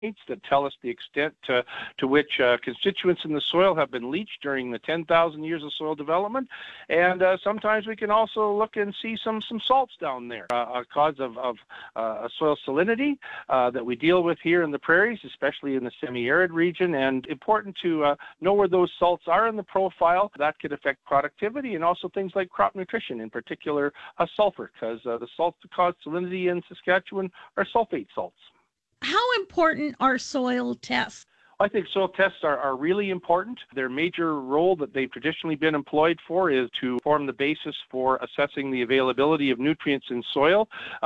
that tell us the extent to which constituents in the soil have been leached during the 10,000 years of soil development. And sometimes we can also look and see some salts down there, a cause of soil salinity that we deal with here in the prairies, especially in the semi-arid region. And important to know where those salts are in the profile. That could affect productivity and also things like crop nutrition, in particular sulfur, because the salts that cause salinity in Saskatchewan are sulfate salts. How important are soil tests? I think soil tests are really important. Their major role that they've traditionally been employed for is to form the basis for assessing the availability of nutrients in soil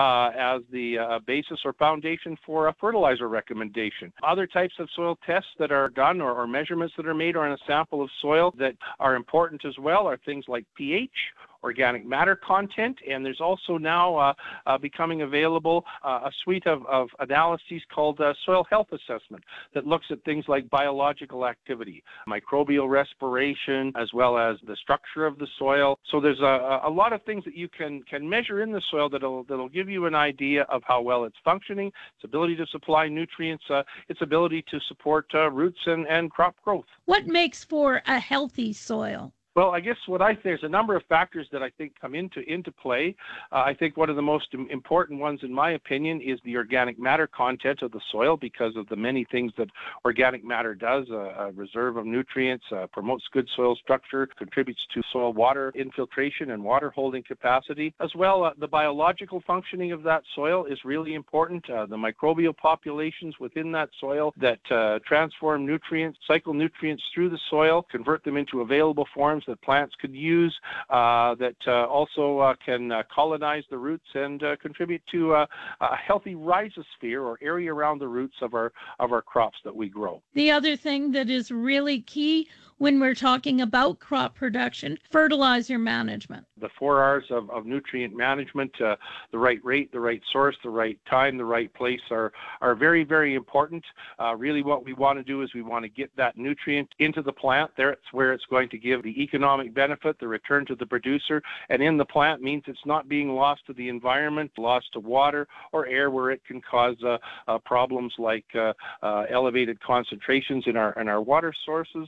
as the basis or foundation for a fertilizer recommendation. Other types of soil tests that are done or measurements that are made on a sample of soil that are important as well are things like pH, organic matter content, and there's also now becoming available a suite of analyses called soil health assessment that looks at things like biological activity, microbial respiration, as well as the structure of the soil. So there's a lot of things that you can measure in the soil that'll give you an idea of how well it's functioning, its ability to supply nutrients, its ability to support roots and crop growth. What makes for a healthy soil? Well, I guess there's a number of factors that I think come into play. I think one of the most important ones, in my opinion, is the organic matter content of the soil, because of the many things that organic matter does. A reserve of nutrients, promotes good soil structure, contributes to soil water infiltration and water holding capacity. As well, the biological functioning of that soil is really important. The microbial populations within that soil that transform nutrients, cycle nutrients through the soil, convert them into available forms that plants could use, that also can colonize the roots and contribute to a healthy rhizosphere or area around the roots of our crops that we grow. The other thing that is really key when we're talking about crop production, fertilizer management. The 4 R's of nutrient management, the right rate, the right source, the right time, the right place are very, very important. Really what we want to do is we want to get that nutrient into the plant. That's where it's going to give the economic benefit, the return to the producer, and in the plant means it's not being lost to the environment, lost to water or air, where it can cause problems like elevated concentrations in our water sources,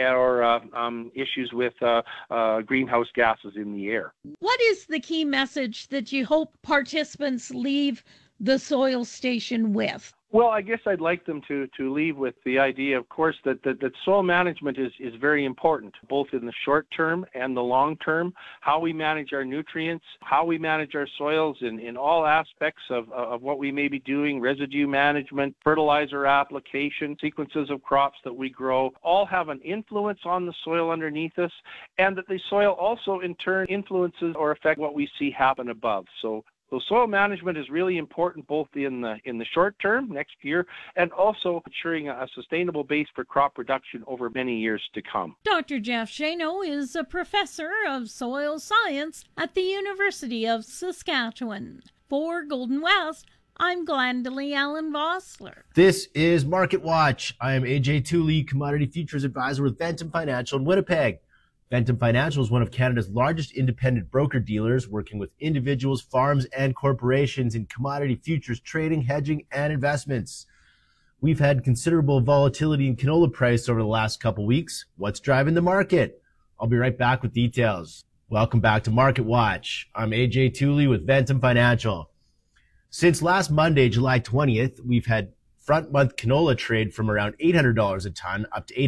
or issues with greenhouse gases in the air. What is the key message that you hope participants leave the soil station with? Well, I guess I'd like them to leave with the idea, of course, that soil management is very important, both in the short term and the long term. How we manage our nutrients, how we manage our soils in all aspects of what we may be doing, residue management, fertilizer application, sequences of crops that we grow, all have an influence on the soil underneath us, and that the soil also in turn influences or affects what we see happen above. So soil management is really important both in the short term, next year, and also ensuring a sustainable base for crop production over many years to come. Dr. Jeff Shano is a professor of soil science at the University of Saskatchewan. For Golden West, I'm Glendalee Allen Vossler. This is Market Watch. I am AJ Tooley, Commodity Futures Advisor with Ventum Financial in Winnipeg. Ventum Financial is one of Canada's largest independent broker-dealers, working with individuals, farms, and corporations in commodity futures trading, hedging, and investments. We've had considerable volatility in canola price over the last couple weeks. What's driving the market? I'll be right back with details. Welcome back to Market Watch. I'm AJ Tooley with Ventum Financial. Since last Monday, July 20th, we've had front month canola trade from around $800 a ton up to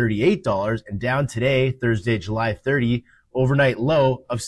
$838, and down today, Thursday, July 30, overnight low of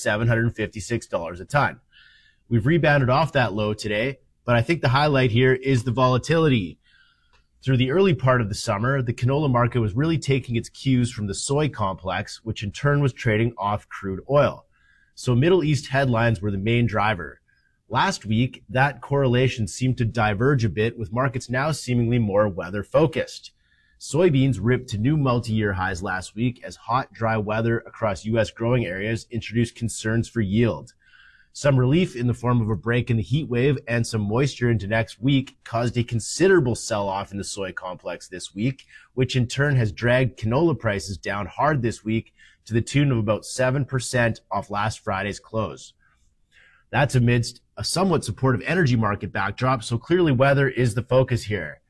$756 a ton. We've rebounded off that low today, but I think the highlight here is the volatility. Through the early part of the summer, the canola market was really taking its cues from the soy complex, which in turn was trading off crude oil. So Middle East headlines were the main driver. Last week, that correlation seemed to diverge a bit, with markets now seemingly more weather-focused. Soybeans ripped to new multi-year highs last week as hot, dry weather across U.S. growing areas introduced concerns for yield. Some relief in the form of a break in the heat wave and some moisture into next week caused a considerable sell-off in the soy complex this week, which in turn has dragged canola prices down hard this week to the tune of about 7% off last Friday's close. That's amidst a somewhat supportive energy market backdrop, so clearly weather is the focus here.